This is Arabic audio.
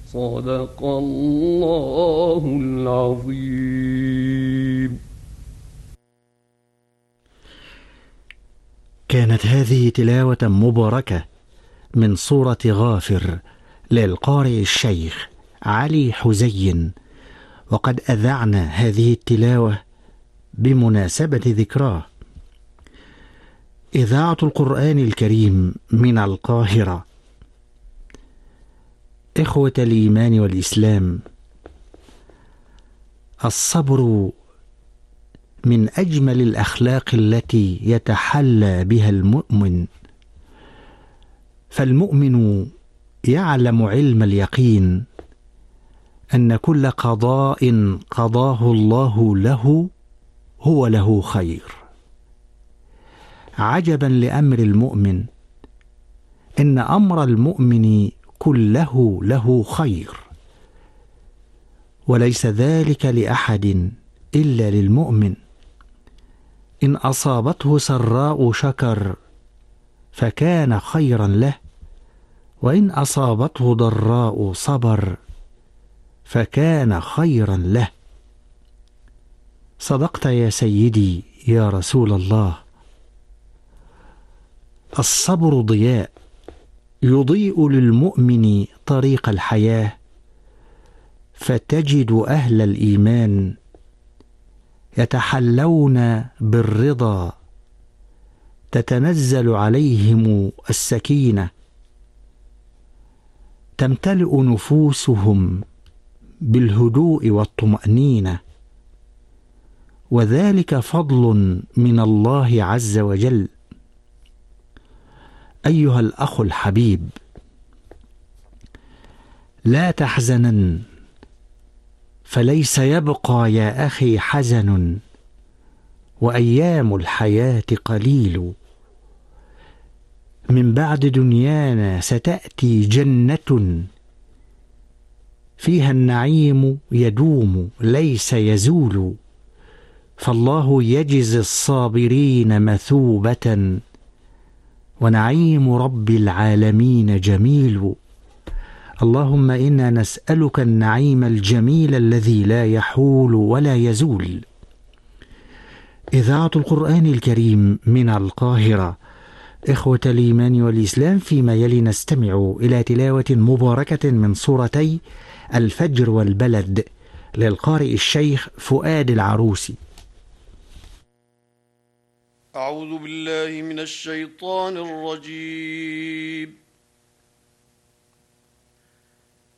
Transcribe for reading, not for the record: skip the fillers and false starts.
صدق الله العظيم. كانت هذه تلاوة مباركة من سورة غافر للقارئ الشيخ علي حزين، وقد أذعنا هذه التلاوة بمناسبة ذكراه. إذاعة القرآن الكريم من القاهرة. إخوة الإيمان والإسلام، الصبر من أجمل الأخلاق التي يتحلى بها المؤمن، فالمؤمن يعلم علم اليقين أن كل قضاء قضاه الله له هو له خير. عجبا لأمر المؤمن، إن أمر المؤمن كله له خير، وليس ذلك لأحد إلا للمؤمن. إن أصابته سراء شكر فكان خيرا له، وإن أصابته ضراء صبر فكان خيرا له. صدقت يا سيدي يا رسول الله. الصبر ضياء يضيء للمؤمن طريق الحياة، فتجد أهل الإيمان يتحلون بالرضا، تتنزل عليهم السكينة، تمتلئ نفوسهم بالهدوء والطمأنينة، وذلك فضل من الله عز وجل. أيها الأخ الحبيب، لا تحزنن، فليس يبقى يا أخي حزن، وأيام الحياة قليل. من بعد دنيانا ستأتي جنة فيها النعيم يدوم ليس يزول، فالله يجزي الصابرين مثوبة، ونعيم رب العالمين جميل. اللهم إنا نسألك النعيم الجميل الذي لا يحول ولا يزول. إذاعة القرآن الكريم من القاهرة. إخوة الإيمان والإسلام، فيما يلي نستمع إلى تلاوة مباركة من سورتي الفجر والبلد للقارئ الشيخ فؤاد العروسي. أعوذ بالله من الشيطان الرجيم.